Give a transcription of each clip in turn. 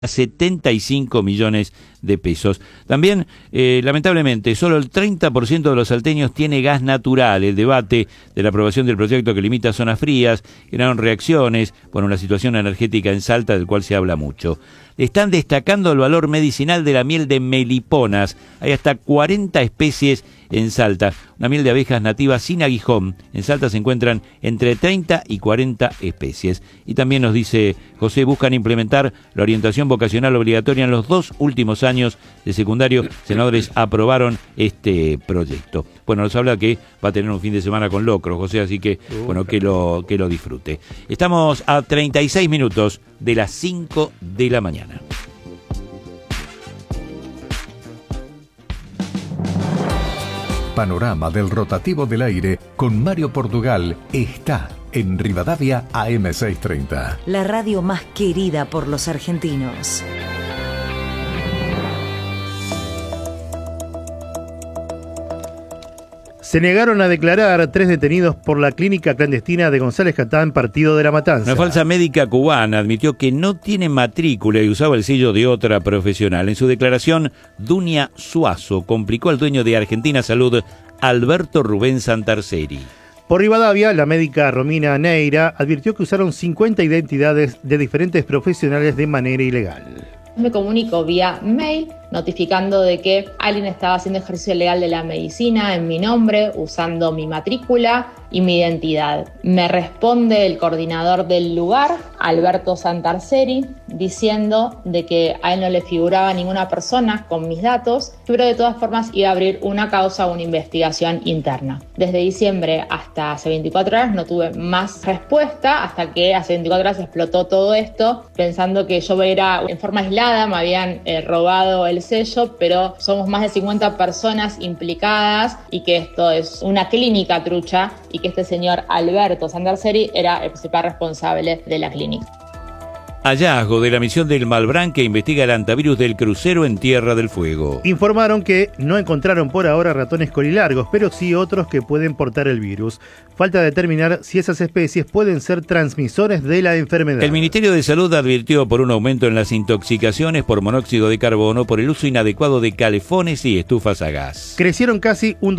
75 millones de pesos. También, lamentablemente, solo el 30% de los salteños tiene gas natural. El debate de la aprobación del proyecto que limita zonas frías generaron reacciones por una situación energética en Salta del cual se habla mucho. Están destacando el valor medicinal de la miel de meliponas. Hay hasta 40 especies en Salta. Una miel de abejas nativas sin aguijón. En Salta se encuentran entre 30 y 40 especies. Y también nos dice José, buscan implementar la orientación vocacional obligatoria en los 2 últimos años de secundario. Senadores aprobaron este proyecto. Bueno, nos habla que va a tener un fin de semana con locro, José, así que bueno, que lo disfrute. Estamos a 36 minutos de las 5 de la mañana. Panorama del rotativo del aire con Mario Portugal está en Rivadavia AM630. La radio más querida por los argentinos. Se negaron a declarar 3 detenidos por la clínica clandestina de González Catán, partido de La Matanza. Una falsa médica cubana admitió que no tiene matrícula y usaba el sello de otra profesional. En su declaración, Dunia Suazo complicó al dueño de Argentina Salud, Alberto Rubén Santarceri. Por Rivadavia, la médica Romina Neira advirtió que usaron 50 identidades de diferentes profesionales de manera ilegal. Me comunico vía mail notificando de que alguien estaba haciendo ejercicio legal de la medicina en mi nombre, usando mi matrícula y mi identidad. Me responde el coordinador del lugar, Alberto Santarceri, diciendo de que a él no le figuraba ninguna persona con mis datos, pero de todas formas iba a abrir una causa o una investigación interna. Desde diciembre hasta hace 24 horas no tuve más respuesta, hasta que hace 24 horas explotó todo esto, pensando que yo era en forma aislada, me habían robado el sello, pero somos más de 50 personas implicadas y que esto es una clínica trucha y que este señor Alberto Santarceri era el principal responsable de la clínica. Hallazgo de la misión del Malbrán que investiga el antivirus del crucero en Tierra del Fuego. Informaron que no encontraron por ahora ratones colilargos, pero sí otros que pueden portar el virus. Falta determinar si esas especies pueden ser transmisores de la enfermedad. El Ministerio de Salud advirtió por un aumento en las intoxicaciones por monóxido de carbono por el uso inadecuado de calefones y estufas a gas. Crecieron casi un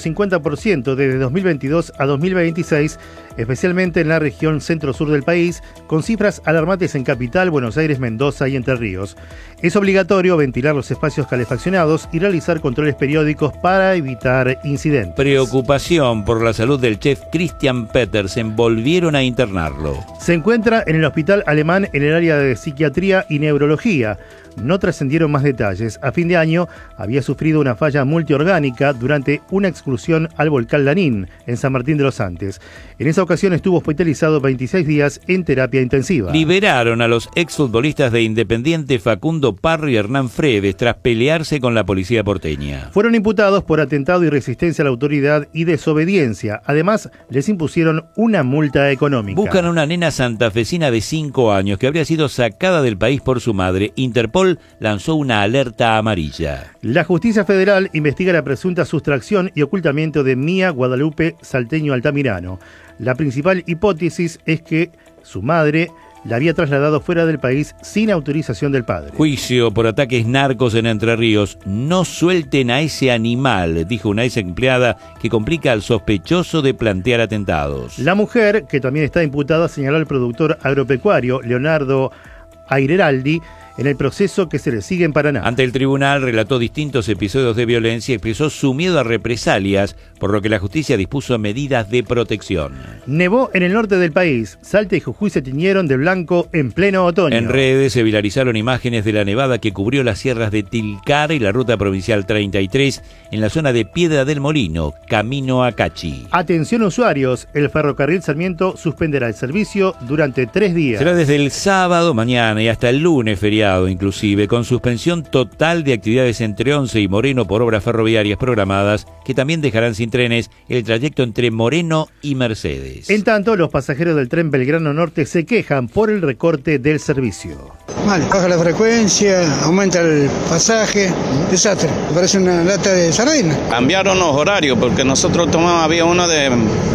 250% desde 2022 a 2026, especialmente en la región centro-sur del país, con cifras alarmantes en Capital, Buenos Aires, Mendoza y Entre Ríos. Es obligatorio ventilar los espacios calefaccionados y realizar controles periódicos para evitar incidentes. Preocupación por la salud del chef Christian Petersen, volvieron a internarlo. Se encuentra en el hospital alemán en el área de psiquiatría y neurología. No trascendieron más detalles. A fin de año había sufrido una falla multiorgánica durante una excursión al volcán Lanín, en San Martín de los Andes. En esa ocasión estuvo hospitalizado 26 días en terapia intensiva. Liberaron a los exfutbolistas de Independiente Facundo Parro y Hernán Fredes tras pelearse con la policía porteña. Fueron imputados por atentado y resistencia a la autoridad y desobediencia. Además, les impusieron una multa económica. Buscan a una nena santafesina de 5 años que habría sido sacada del país por su madre. Interpol lanzó una alerta amarilla. La Justicia Federal investiga la presunta sustracción y ocultamiento de Mía Guadalupe Salteño Altamirano. La principal hipótesis es que su madre la había trasladado fuera del país sin autorización del padre. Juicio por ataques narcos en Entre Ríos. No suelten a ese animal, dijo una ex empleada que complica al sospechoso de plantear atentados. La mujer, que también está imputada, señaló al productor agropecuario Leonardo Aireraldi en el proceso que se le sigue en Paraná. Ante el tribunal relató distintos episodios de violencia y expresó su miedo a represalias, por lo que la justicia dispuso medidas de protección. Nevó en el norte del país. Salta y Jujuy se tiñeron de blanco en pleno otoño. En redes se viralizaron imágenes de la nevada que cubrió las sierras de Tilcara y la ruta provincial 33 en la zona de Piedra del Molino, camino a Cachi. Atención usuarios, el ferrocarril Sarmiento suspenderá el servicio durante 3 días. Será desde el sábado mañana y hasta el lunes feriado inclusive, con suspensión total de actividades entre Once y Moreno por obras ferroviarias programadas, que también dejarán sin trenes el trayecto entre Moreno y Mercedes. En tanto, los pasajeros del tren Belgrano Norte se quejan por el recorte del servicio. Mal, baja la frecuencia, aumenta el pasaje, desastre, parece una lata de sardina. Cambiaron los horarios porque nosotros tomábamos, había uno de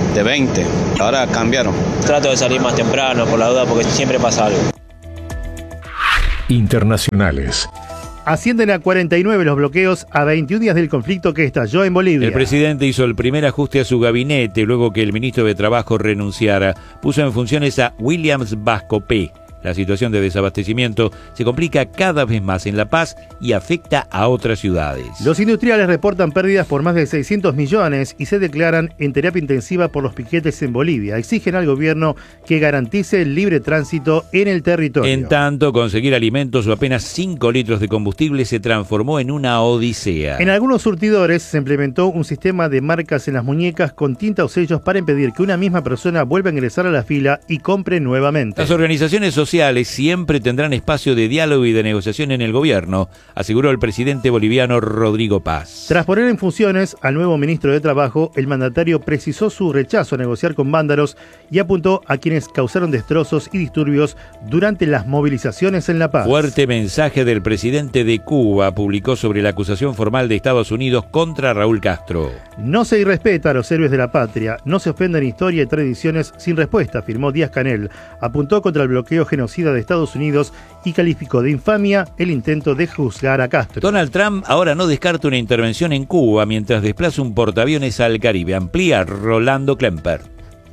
20, ahora cambiaron. Trato de salir más temprano por la duda porque siempre pasa algo. Internacionales. Ascienden a 49 los bloqueos a 21 días del conflicto que estalló en Bolivia. El presidente hizo el primer ajuste a su gabinete luego que el ministro de Trabajo renunciara. Puso en funciones a Williams Vascopé. La situación de desabastecimiento se complica cada vez más en La Paz y afecta a otras ciudades. Los industriales reportan pérdidas por más de 600 millones y se declaran en terapia intensiva por los piquetes en Bolivia. Exigen al gobierno que garantice el libre tránsito en el territorio. En tanto, conseguir alimentos o apenas 5 litros de combustible se transformó en una odisea. En algunos surtidores se implementó un sistema de marcas en las muñecas con tinta o sellos para impedir que una misma persona vuelva a ingresar a la fila y compre nuevamente. Las organizaciones sociales siempre tendrán espacio de diálogo y de negociación en el gobierno, aseguró el presidente boliviano Rodrigo Paz. Tras poner en funciones al nuevo ministro de Trabajo, el mandatario precisó su rechazo a negociar con vándalos y apuntó a quienes causaron destrozos y disturbios durante las movilizaciones en La Paz. Fuerte mensaje del presidente de Cuba publicó sobre la acusación formal de Estados Unidos contra Raúl Castro. No se irrespeta a los héroes de la patria, no se ofenden historia y tradiciones sin respuesta, afirmó Díaz-Canel. Apuntó contra el bloqueo genocida de Estados Unidos y calificó de infamia el intento de juzgar a Castro. Donald Trump ahora no descarta una intervención en Cuba mientras desplaza un portaaviones al Caribe. Amplía Rolando Klemper.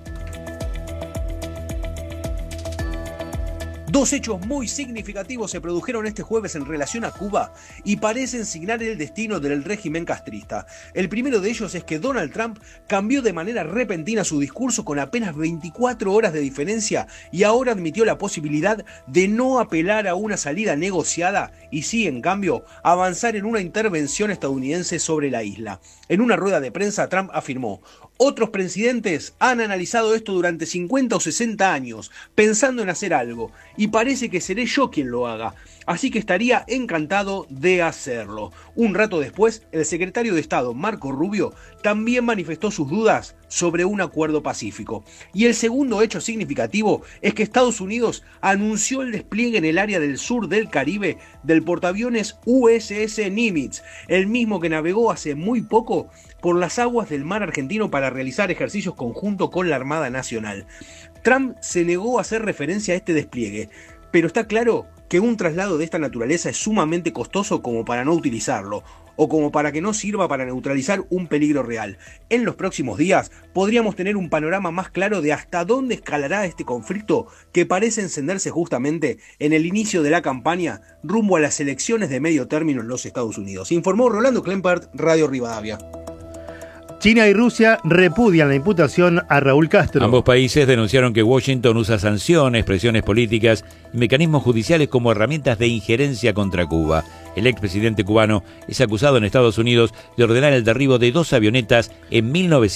Dos hechos muy significativos se produjeron este jueves en relación a Cuba y parecen signar el destino del régimen castrista. El primero de ellos es que Donald Trump cambió de manera repentina su discurso con apenas 24 horas de diferencia y ahora admitió la posibilidad de no apelar a una salida negociada y sí, en cambio, avanzar en una intervención estadounidense sobre la isla. En una rueda de prensa, Trump afirmó: otros presidentes han analizado esto durante 50 o 60 años, pensando en hacer algo, y parece que seré yo quien lo haga, así que estaría encantado de hacerlo. Un rato después, el secretario de Estado, Marco Rubio, también manifestó sus dudas sobre un acuerdo pacífico. Y el segundo hecho significativo es que Estados Unidos anunció el despliegue en el área del sur del Caribe del portaaviones USS Nimitz, el mismo que navegó hace muy poco por las aguas del mar argentino para realizar ejercicios conjuntos con la Armada Nacional. Trump se negó a hacer referencia a este despliegue, pero está claro que un traslado de esta naturaleza es sumamente costoso como para no utilizarlo, o como para que no sirva para neutralizar un peligro real. En los próximos días podríamos tener un panorama más claro de hasta dónde escalará este conflicto que parece encenderse justamente en el inicio de la campaña rumbo a las elecciones de medio término en los Estados Unidos. Informó Rolando Klempert, Radio Rivadavia. China y Rusia repudian la imputación a Raúl Castro. Ambos países denunciaron que Washington usa sanciones, presiones políticas y mecanismos judiciales como herramientas de injerencia contra Cuba. El expresidente cubano es acusado en Estados Unidos de ordenar el derribo de 2 avionetas en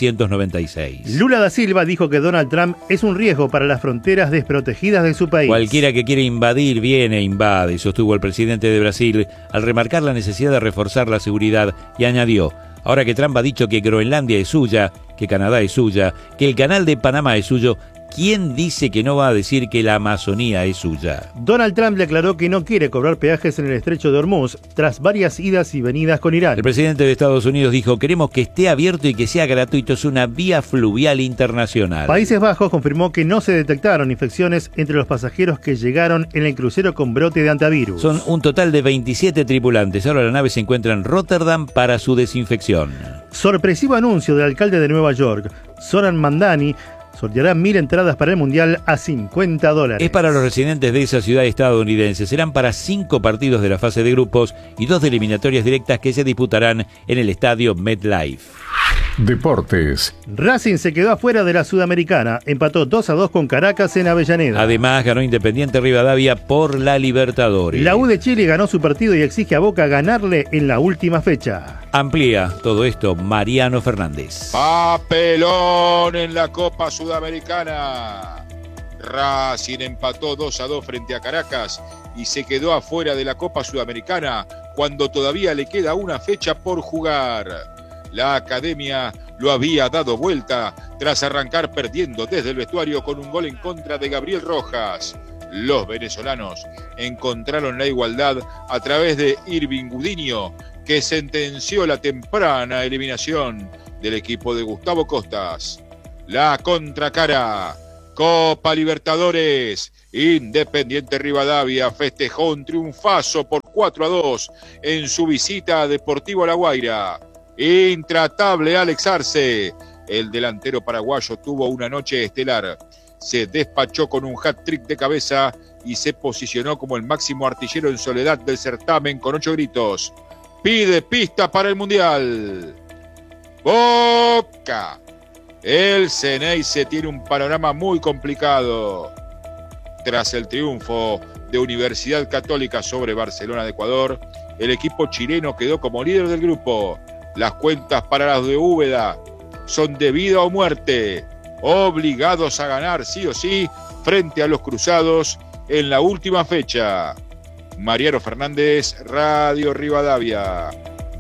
1996. Lula da Silva dijo que Donald Trump es un riesgo para las fronteras desprotegidas de su país. Cualquiera que quiere invadir viene e invade, sostuvo el presidente de Brasil al remarcar la necesidad de reforzar la seguridad y añadió: ahora que Trump ha dicho que Groenlandia es suya, que Canadá es suya, que el canal de Panamá es suyo, ¿quién dice que no va a decir que la Amazonía es suya? Donald Trump declaró que no quiere cobrar peajes en el estrecho de Hormuz, tras varias idas y venidas con Irán. El presidente de Estados Unidos dijo: queremos que esté abierto y que sea gratuito, es una vía fluvial internacional. Países Bajos confirmó que no se detectaron infecciones entre los pasajeros que llegaron en el crucero con brote de antivirus. Son un total de 27 tripulantes. Ahora la nave se encuentra en Rotterdam para su desinfección. Sorpresivo anuncio del alcalde de Nueva York, Zoran Mandani, sorteará 1.000 entradas para el Mundial a $50. Es para los residentes de esa ciudad estadounidense. Serán para 5 partidos de la fase de grupos y 2 de eliminatorias directas que se disputarán en el estadio MetLife. Deportes. Racing se quedó afuera de la Sudamericana, empató 2-2 con Caracas en Avellaneda. Además ganó Independiente Rivadavia por la Libertadores. La U de Chile ganó su partido y exige a Boca ganarle en la última fecha. Amplía todo esto Mariano Fernández. Papelón en la Copa Sudamericana. Racing empató 2-2 frente a Caracas y se quedó afuera de la Copa Sudamericana cuando todavía le queda una fecha por jugar. La academia lo había dado vuelta tras arrancar perdiendo desde el vestuario con un gol en contra de Gabriel Rojas. Los venezolanos encontraron la igualdad a través de Irving Gudiño, que sentenció la temprana eliminación del equipo de Gustavo Costas. La contracara, Copa Libertadores, Independiente Rivadavia festejó un triunfazo por 4-2 en su visita a Deportivo La Guaira. Intratable Alex Arce, el delantero paraguayo tuvo una noche estelar. Se despachó con un hat-trick de cabeza y se posicionó como el máximo artillero en soledad del certamen con 8 gritos. Pide pista para el Mundial. Boca. El Ceneice tiene un panorama muy complicado. Tras el triunfo de Universidad Católica sobre Barcelona de Ecuador, el equipo chileno quedó como líder del grupo. Las cuentas para los de Úbeda son de vida o muerte, obligados a ganar sí o sí frente a los cruzados en la última fecha. Mariano Fernández, Radio Rivadavia.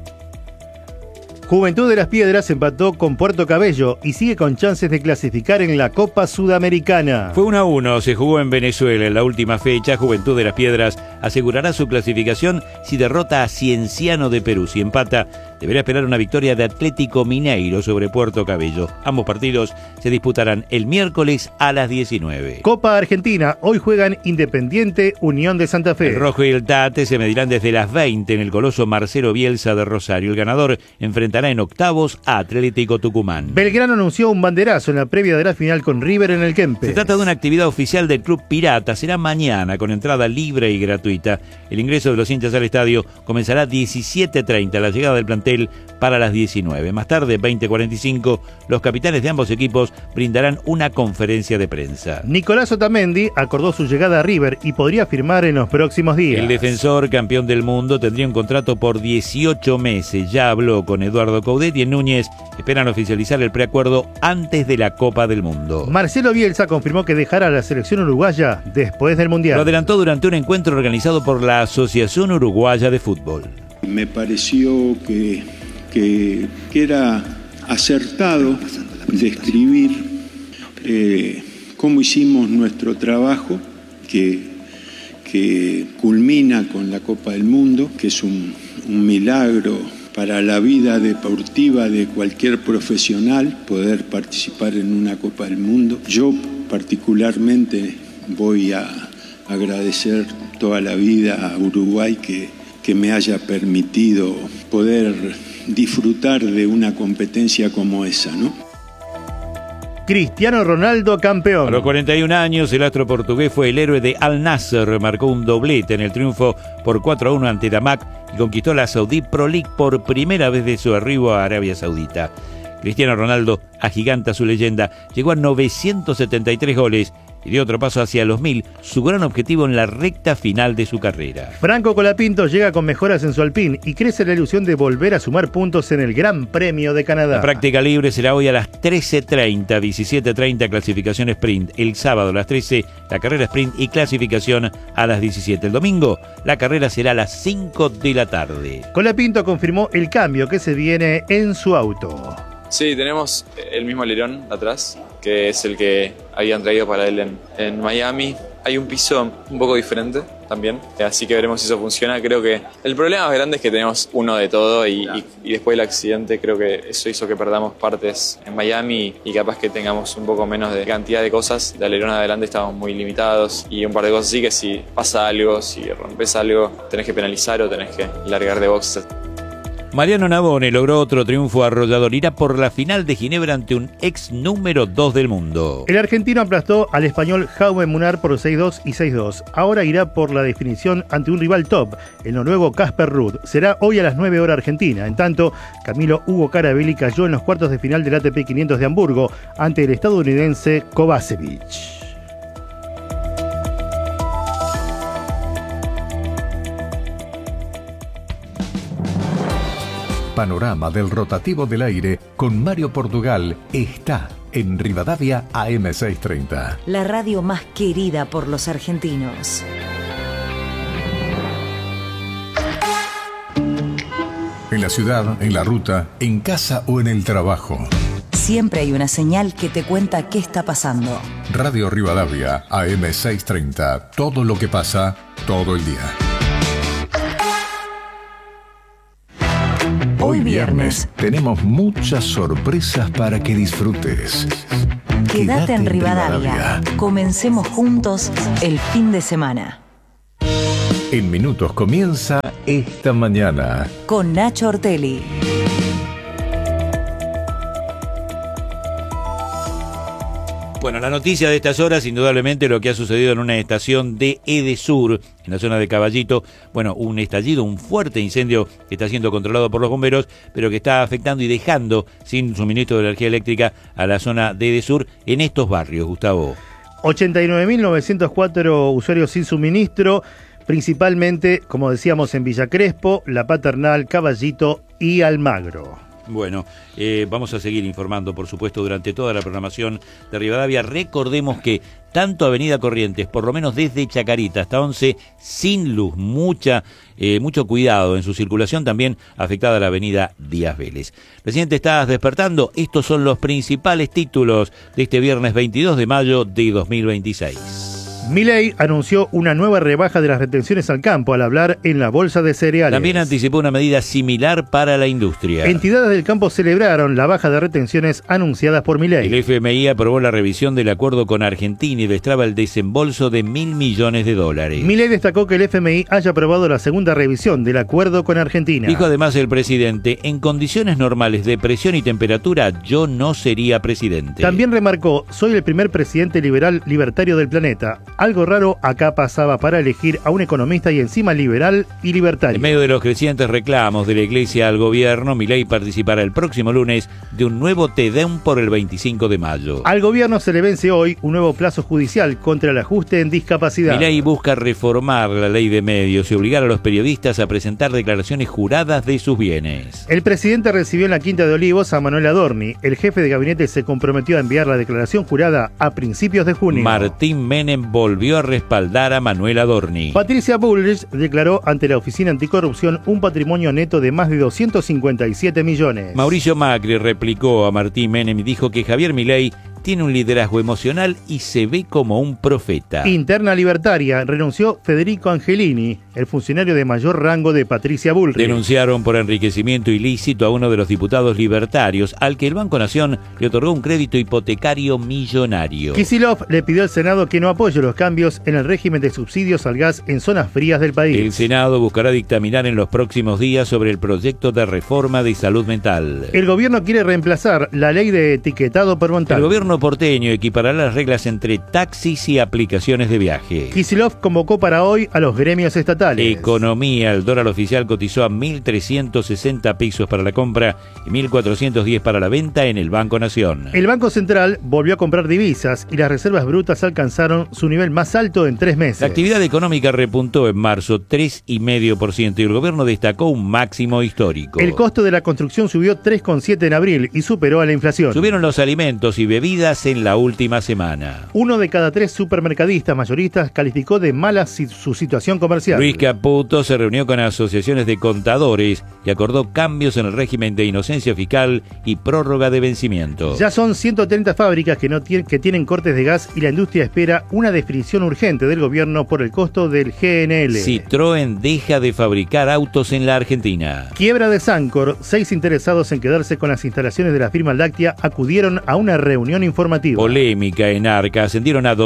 Juventud de las Piedras empató con Puerto Cabello y sigue con chances de clasificar en la Copa Sudamericana. Fue 1-1, se jugó en Venezuela en la última fecha. Juventud de las Piedras asegurará su clasificación si derrota a Cienciano de Perú. Si empata, deberá esperar una victoria de Atlético Mineiro sobre Puerto Cabello. Ambos partidos se disputarán el miércoles a las 19. Copa Argentina, hoy juegan Independiente, Unión de Santa Fe. El Rojo y el Tate se medirán desde las 20 en el Coloso Marcelo Bielsa de Rosario. El ganador enfrentará en octavos a Atlético Tucumán. Belgrano anunció un banderazo en la previa de la final con River en el Kempes. Se trata de una actividad oficial del Club Pirata. Será mañana con entrada libre y gratuita. El ingreso de los hinchas al estadio comenzará a 17:30, la llegada del plantel para las 19. Más tarde, 20:45, los capitanes de ambos equipos brindarán una conferencia de prensa. Nicolás Otamendi acordó su llegada a River y podría firmar en los próximos días. El defensor campeón del mundo tendría un contrato por 18 meses. Ya habló con Eduardo Coudet y en Núñez esperan oficializar el preacuerdo antes de la Copa del Mundo. Marcelo Bielsa confirmó que dejará la selección uruguaya después del Mundial. Lo adelantó durante un encuentro organizado por la Asociación Uruguaya de Fútbol. Me pareció que era acertado describir cómo hicimos nuestro trabajo, que culmina con la Copa del Mundo, que es un milagro para la vida deportiva de cualquier profesional poder participar en una Copa del Mundo. Yo particularmente voy a agradecer toda la vida a Uruguay que me haya permitido poder disfrutar de una competencia como esa, ¿no? Cristiano Ronaldo campeón. A los 41 años, el astro portugués fue el héroe de Al Nassr, marcó un doblete en el triunfo por 4-1 ante Damac y conquistó la Saudi Pro League por primera vez de su arribo a Arabia Saudita. Cristiano Ronaldo agiganta su leyenda, llegó a 973 goles y dio otro paso hacia los 1000, su gran objetivo en la recta final de su carrera. Franco Colapinto llega con mejoras en su Alpine y crece la ilusión de volver a sumar puntos en el Gran Premio de Canadá. La práctica libre será hoy a las 13:30, 17:30 clasificación sprint. El sábado a las 13 la carrera sprint y clasificación a las 17. El domingo la carrera será a las 5 de la tarde. Colapinto confirmó el cambio que se viene en su auto. Sí, tenemos el mismo alerón atrás, que es el que habían traído para él en Miami. Hay un piso un poco diferente también, así que veremos si eso funciona. Creo que el problema más grande es que tenemos uno de todo y después del accidente creo que eso hizo que perdamos partes en Miami y capaz que tengamos un poco menos de cantidad de cosas. De alerón adelante estamos muy limitados y un par de cosas así que si pasa algo, si rompes algo, tenés que penalizar o tenés que largar de boxes. Mariano Navone logró otro triunfo arrollador. Irá por la final de Ginebra ante un ex número 2 del mundo. El argentino aplastó al español Jaume Munar por 6-2 y 6-2. Ahora irá por la definición ante un rival top, el noruego Casper Ruud. Será hoy a las 9 horas Argentina. En tanto, Camilo Hugo Carabelli cayó en los cuartos de final del ATP 500 de Hamburgo ante el estadounidense Kovacevic. Panorama del rotativo del aire con Mario Portugal está en Rivadavia AM630. La radio más querida por los argentinos. En la ciudad, en la ruta, en casa o en el trabajo. Siempre hay una señal que te cuenta qué está pasando. Radio Rivadavia AM630. Todo lo que pasa, todo el día. Hoy Hoy viernes tenemos muchas sorpresas para que disfrutes. Quédate en Rivadavia. Comencemos juntos el fin de semana. En minutos comienza Esta Mañana. Con Nacho Ortelli. Bueno, la noticia de estas horas, indudablemente lo que ha sucedido en una estación de Edesur, en la zona de Caballito. Bueno, un estallido, un fuerte incendio que está siendo controlado por los bomberos, pero que está afectando y dejando sin suministro de energía eléctrica a la zona de Edesur en estos barrios, Gustavo. 89.904 usuarios sin suministro, principalmente, como decíamos, en Villa Crespo, La Paternal, Caballito y Almagro. Bueno, vamos a seguir informando, por supuesto, durante toda la programación de Rivadavia. Recordemos que tanto Avenida Corrientes, por lo menos desde Chacarita hasta 11, sin luz, mucho cuidado en su circulación, también afectada la Avenida Díaz Vélez. Recién te estás despertando, estos son los principales títulos de este viernes 22 de mayo de 2026. Milei anunció una nueva rebaja de las retenciones al campo al hablar en la bolsa de cereales. También anticipó una medida similar para la industria. Entidades del campo celebraron la baja de retenciones anunciadas por Milei. El FMI aprobó la revisión del acuerdo con Argentina y destraba el desembolso de $1.000 millones. Milei destacó que el FMI haya aprobado la segunda revisión del acuerdo con Argentina. Dijo además el presidente, en condiciones normales de presión y temperatura, yo no sería presidente. También remarcó, soy el primer presidente libertario del planeta. Algo raro acá pasaba para elegir a un economista y encima liberal y libertario. En medio de los crecientes reclamos de la Iglesia al gobierno, Milei participará el próximo lunes de un nuevo Te Deum por el 25 de mayo. Al gobierno se le vence hoy un nuevo plazo judicial contra el ajuste en discapacidad. Milei busca reformar la ley de medios y obligar a los periodistas a presentar declaraciones juradas de sus bienes. El presidente recibió en la Quinta de Olivos a Manuel Adorni. El jefe de gabinete se comprometió a enviar la declaración jurada a principios de junio. Martín Menem volvió a respaldar a Manuel Adorni. Patricia Bullrich declaró ante la Oficina Anticorrupción un patrimonio neto de más de 257 millones. Mauricio Macri replicó a Martín Menem y dijo que Javier Milei tiene un liderazgo emocional y se ve como un profeta. Interna libertaria, renunció Federico Angelini, el funcionario de mayor rango de Patricia Bullrich. Denunciaron por enriquecimiento ilícito a uno de los diputados libertarios, al que el Banco Nación le otorgó un crédito hipotecario millonario. Kicillof le pidió al Senado que no apoye los cambios en el régimen de subsidios al gas en zonas frías del país. El Senado buscará dictaminar en los próximos días sobre el proyecto de reforma de salud mental. El gobierno quiere reemplazar la ley de etiquetado parental. El gobierno porteño equiparará las reglas entre taxis y aplicaciones de viaje. Kicillof convocó para hoy a los gremios estatales. Economía, el dólar oficial cotizó a 1.360 pesos para la compra y 1.410 para la venta en el Banco Nación. El Banco Central volvió a comprar divisas y las reservas brutas alcanzaron su nivel más alto en 3 meses. La actividad económica repuntó en marzo 3,5% y el gobierno destacó un máximo histórico. El costo de la construcción subió 3,7% en abril y superó a la inflación. Subieron los alimentos y bebidas en la última semana. 1 de cada 3 supermercadistas mayoristas calificó de mala su situación comercial. Luis Caputo se reunió con asociaciones de contadores y acordó cambios en el régimen de inocencia fiscal y prórroga de vencimiento. Ya son 130 fábricas que tienen cortes de gas y la industria espera una definición urgente del gobierno por el costo del GNL. Citroën deja de fabricar autos en la Argentina. Quiebra de Sancor. 6 interesados en quedarse con las instalaciones de la firma láctea acudieron a una reunión informativa. Polémica en Arca. Ascendieron a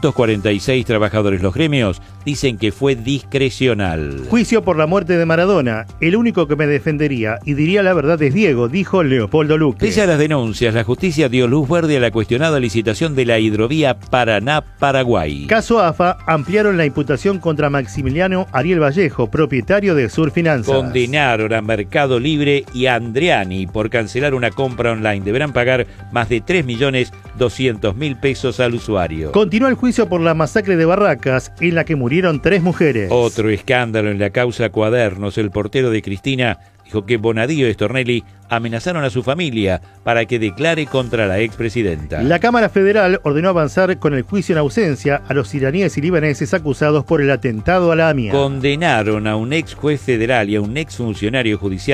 246 trabajadores. Los gremios dicen que fue discrecional. Juicio por la muerte de Maradona. El único que me defendería y diría la verdad es Diego, dijo Leopoldo Luque. Pese a las denuncias, la justicia dio luz verde a la cuestionada licitación de la hidrovía Paraná-Paraguay. Caso AFA, ampliaron la imputación contra Maximiliano Ariel Vallejo, propietario de Sur Finanzas. Condenaron a Mercado Libre y a Andriani por cancelar una compra online. Deberán pagar más de 3.200.000 pesos al usuario. Continúa el juicio por la masacre de Barracas, en la que murieron 3 mujeres. Otro escándalo en la causa Cuadernos. El portero de Cristina dijo que Bonadío y Stornelli amenazaron a su familia para que declare contra la expresidenta. La Cámara Federal ordenó avanzar con el juicio en ausencia a los iraníes y libaneses acusados por el atentado a la AMIA. Condenaron a un ex juez federal y a un ex funcionario judicial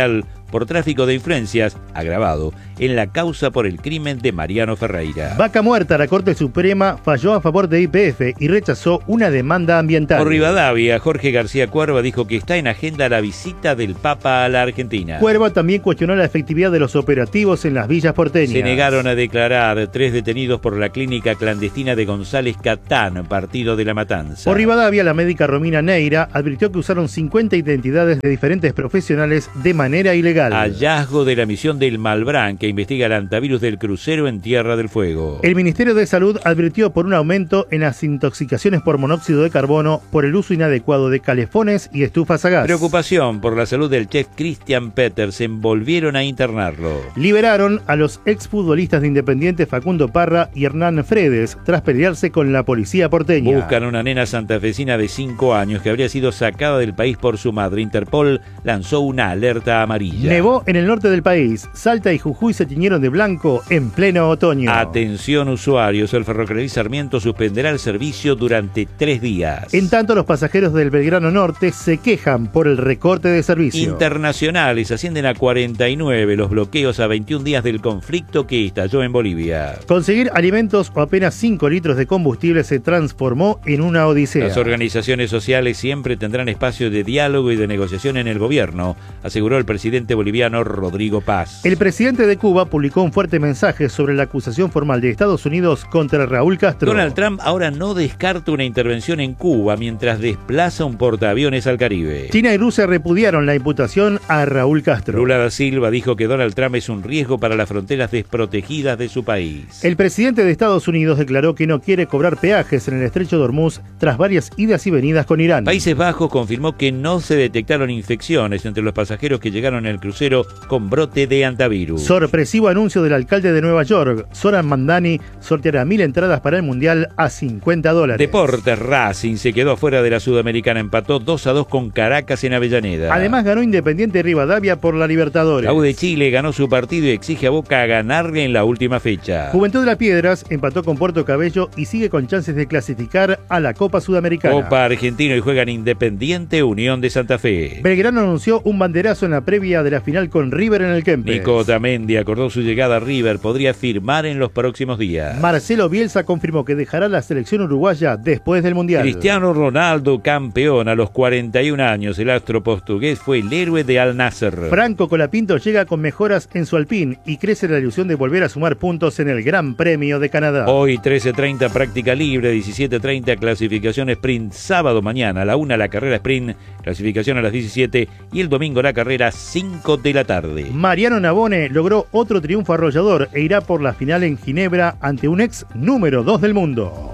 por tráfico de influencias, agravado, en la causa por el crimen de Mariano Ferreira. Vaca muerta, la Corte Suprema falló a favor de YPF y rechazó una demanda ambiental. Por Rivadavia, Jorge García Cuerva dijo que está en agenda la visita del Papa a la Argentina. Cuerva también cuestionó la efectividad de los operativos en las villas porteñas. Se negaron a declarar 3 detenidos por la clínica clandestina de González Catán, partido de La Matanza. Por Rivadavia, la médica Romina Neira advirtió que usaron 50 identidades de diferentes profesionales de manera ilegal. Hallazgo de la misión del Malbrán que investiga el antivirus del crucero en Tierra del Fuego. El Ministerio de Salud advirtió por un aumento en las intoxicaciones por monóxido de carbono por el uso inadecuado de calefones y estufas a gas. Preocupación por la salud del chef Christian Petersen, volvieron a internarlo. Liberaron a los exfutbolistas de Independiente Facundo Parra y Hernán Fredes tras pelearse con la policía porteña. Buscan una nena santafesina de 5 años que habría sido sacada del país por su madre. Interpol lanzó una alerta amarilla. Nevó en el norte del país. Salta y Jujuy se tiñeron de blanco en pleno otoño. Atención usuarios, el ferrocarril Sarmiento suspenderá el servicio durante 3 días. En tanto, los pasajeros del Belgrano Norte se quejan por el recorte de servicio. Internacionales ascienden a 49 los bloqueos a 21 días del conflicto que estalló en Bolivia. Conseguir alimentos o apenas 5 litros de combustible se transformó en una odisea. Las organizaciones sociales siempre tendrán espacio de diálogo y de negociación en el gobierno, aseguró el presidente boliviano Rodrigo Paz. El presidente de Cuba publicó un fuerte mensaje sobre la acusación formal de Estados Unidos contra Raúl Castro. Donald Trump ahora no descarta una intervención en Cuba mientras desplaza un portaaviones al Caribe. China y Rusia repudiaron la imputación a Raúl Castro. Lula da Silva dijo que Donald Trump es un riesgo para las fronteras desprotegidas de su país. El presidente de Estados Unidos declaró que no quiere cobrar peajes en el estrecho de Hormuz tras varias idas y venidas con Irán. Países Bajos confirmó que no se detectaron infecciones entre los pasajeros que llegaron en el crucero con brote de antivirus. Sorpresivo anuncio del alcalde de Nueva York. Zoran Mandani sorteará 1.000 entradas para el Mundial a $50. Deportes, Racing se quedó afuera de la Sudamericana, empató 2-2 con Caracas en Avellaneda. Además ganó Independiente Rivadavia por la Libertadores. La U de Chile ganó su partido y exige a Boca a ganarle en la última fecha. Juventud de las Piedras empató con Puerto Cabello y sigue con chances de clasificar a la Copa Sudamericana. Copa Argentina y juegan Independiente Unión de Santa Fe. Belgrano anunció un banderazo en la previa de la final con River en el Kempes. Nico Otamendi acordó su llegada a River, podría firmar en los próximos días. Marcelo Bielsa confirmó que dejará la selección uruguaya después del Mundial. Cristiano Ronaldo, campeón a los 41 años, el astro portugués fue el héroe de Al Nassr. Franco Colapinto llega con mejoras en su Alpine y crece la ilusión de volver a sumar puntos en el Gran Premio de Canadá. Hoy 13:30 práctica libre, 17:30 clasificación sprint, sábado mañana a la 1 la carrera sprint, clasificación a las 17 y el domingo la carrera 5 de la tarde. Mariano Navone logró otro triunfo arrollador e irá por la final en Ginebra ante un ex número 2 del mundo.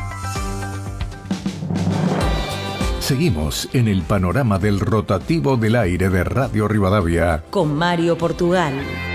Seguimos en el panorama del rotativo del aire de Radio Rivadavia. Con Mario Portugal.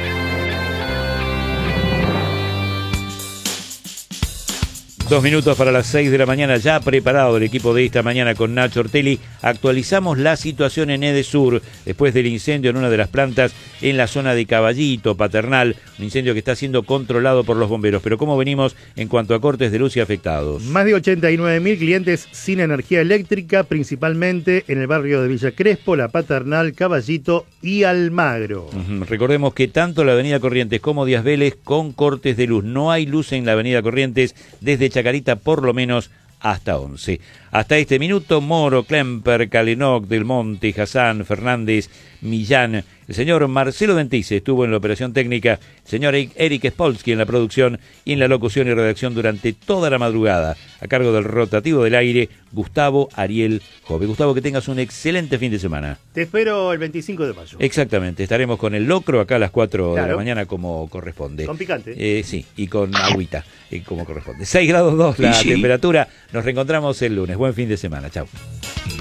2 minutos para las 6 de la mañana, ya preparado el equipo de esta mañana con Nacho Ortelli. Actualizamos la situación en Edesur después del incendio en una de las plantas en la zona de Caballito, Paternal, un incendio que está siendo controlado por los bomberos. Pero ¿cómo venimos en cuanto a cortes de luz y afectados? Más de 89.000 clientes sin energía eléctrica, principalmente en el barrio de Villa Crespo, La Paternal, Caballito y Almagro. Recordemos que tanto la avenida Corrientes como Díaz Vélez con cortes de luz. No hay luz en la avenida Corrientes desde Chacarita por lo menos hasta 11. Hasta este minuto, Moro, Klemper, Kalenoc, Del Monte, Hassan, Fernández, Millán. El señor Marcelo Dentice estuvo en la operación técnica, el señor Eric Spolsky en la producción y en la locución y redacción durante toda la madrugada. A cargo del rotativo del aire, Gustavo Ariel Jove. Gustavo, que tengas un excelente fin de semana. Te espero el 25 de mayo. Exactamente, estaremos con el locro acá a las 4 de la mañana como corresponde. Con picante. Sí, y con agüita, como corresponde. 6 grados 2 la temperatura. Nos reencontramos el lunes. Buen fin de semana. Chau.